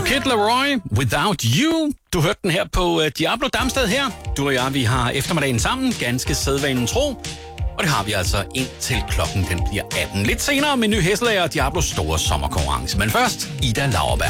Kid Laroi, Without You. Du hørte den her på Diablo Damsted her. Du og jeg, vi har eftermiddagen sammen, ganske sædvanen tro. Og det har vi altså indtil klokken den bliver 18. Lidt senere med Ny Hesselager og Diablos store sommerkonkurrence. Men først, Ida Lauerberg.